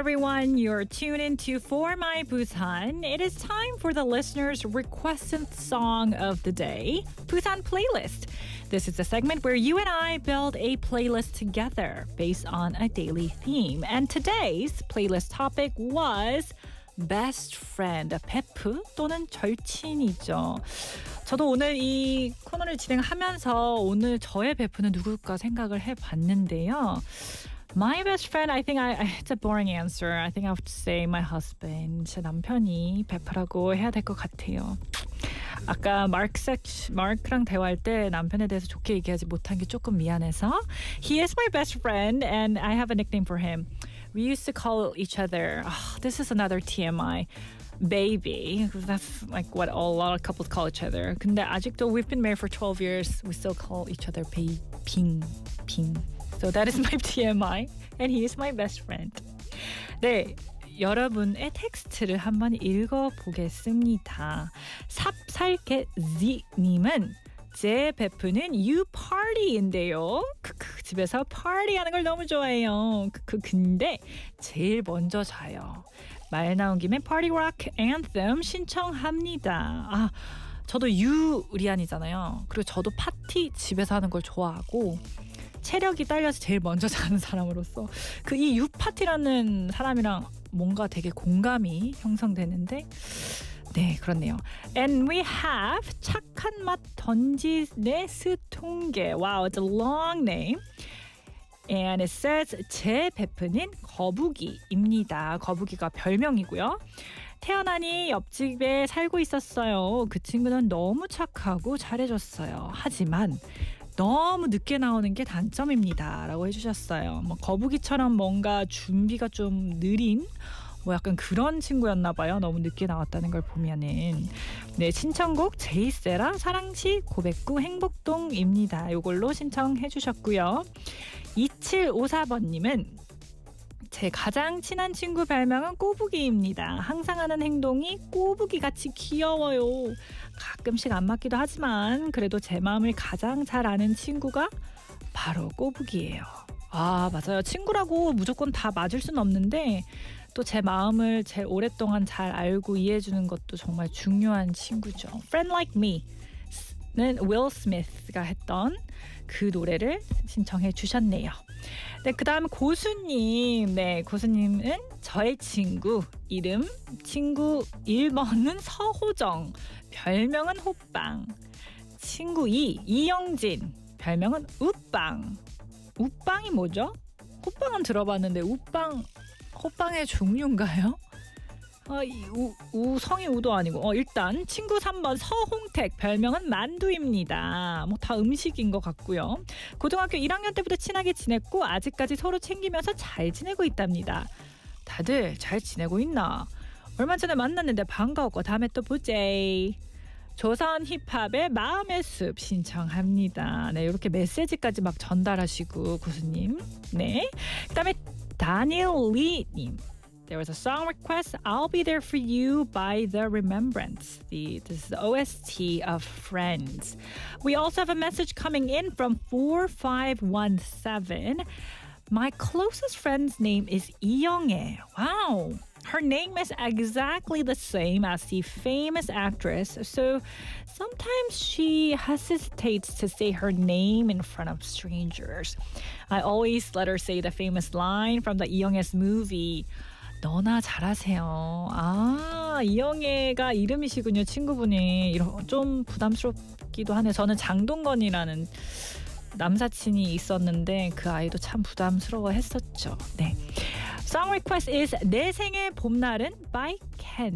everyone. You're tuned into For My Busan. It is time for the listeners' requested song of the day, Busan Playlist. This is a segment where you and I build a playlist together based on a daily theme. And today's playlist topic was best friend, 베프 또는 절친이죠. 저도 오늘 이 코너를 진행하면서 오늘 저의 베프는 누굴까 생각을 해봤는데요. My best friend, I think it's a boring answer. I think I have to say my husband. 제 남편이 베프라고 해야 될 것 같아요. 아까 마크랑 대화할 때 남편에 대해서 좋게 얘기하지 못한 게 조금 미안해서 He is my best friend and I have a nickname for him. We used to call each other, this is another TMI, baby. That's like what a lot of couples call each other. 근데 아직도 we've been married for 12 years. We still call each other 빙. So that is my TMI and he is my best friend. 네, 여러분의 텍스트를 한번 읽어보겠습니다. 삽살개지님은 제 베프는 you party인데요. 집에서 파티하는 걸 너무 좋아해요. 근데 제일 먼저 자요. 말 나온 김에 파티 록 앤셈 신청합니다. 저도 유리안이잖아요. 그리고 저도 파티 집에서 하는 걸 좋아하고 체력이 딸려서 제일 먼저 자는 사람으로서 이 유파티라는 사람이랑 뭔가 되게 공감이 형성되는데 네, 그렇네요. And we have 착한 맛 던지네 스통게. Wow, it's a long name. And it says 제 베프는 거북이입니다. 거북이가 별명이고요. 태어나니 옆집에 살고 있었어요. 그 친구는 너무 착하고 잘해줬어요. 하지만 너무 늦게 나오는 게 단점입니다. 라고 해주셨어요. 거북이처럼 뭔가 준비가 좀 느린 약간 그런 친구였나 봐요. 너무 늦게 나왔다는 걸 보면은. 네, 신청곡 제이세라 사랑시 고백구 행복동입니다. 이걸로 신청해 주셨고요. 2754번님은 제 가장 친한 친구 별명은 꼬부기입니다. 항상 하는 행동이 꼬부기같이 귀여워요. 가끔씩 안 맞기도 하지만 그래도 제 마음을 가장 잘 아는 친구가 바로 꼬부기예요. 맞아요. 친구라고 무조건 다 맞을 순 없는데 또 제 마음을 제일 오랫동안 잘 알고 이해해주는 것도 정말 중요한 친구죠. Friend Like Me는 윌 스미스가 했던 그 노래를 신청해 주셨네요. 네, 그 다음 고수님. 네, 고수님은 저의 친구 이름 친구 1번은 서호정 별명은 호빵. 친구 2 이영진 별명은 우빵. 우빵이 뭐죠? 호빵은 들어봤는데 호빵의 종류인가요? 성이 우도 아니고 일단 친구 3번 서홍택 별명은 만두입니다. 다 음식인 것 같고요. 고등학교 1학년 때부터 친하게 지냈고 아직까지 서로 챙기면서 잘 지내고 있답니다. 다들 잘 지내고 있나? 얼마 전에 만났는데 반가웠고 다음에 또 보제. 조선 힙합의 마음의 숲 신청합니다. 네, 이렇게 메시지까지 막 전달하시고 고수님. 네, 그다음에 다니엘 리님. There was a song request, I'll Be There For You by The Remembrance. This is the OST of Friends. We also have a message coming in from 4517. My closest friend's name is Lee-young-ae. Wow. Her name is exactly the same as the famous actress, so sometimes she hesitates to say her name in front of strangers. I always let her say the famous line from the Lee-young-ae's movie. 너나 잘하세요. 이영애가 이름이시군요. 친구분이. 좀 부담스럽기도 하네요. 저는 장동건이라는 남사친이 있었는데 그 아이도 참 부담스러워 했었죠. 네. Song request is 내 생의 봄날은 by Ken.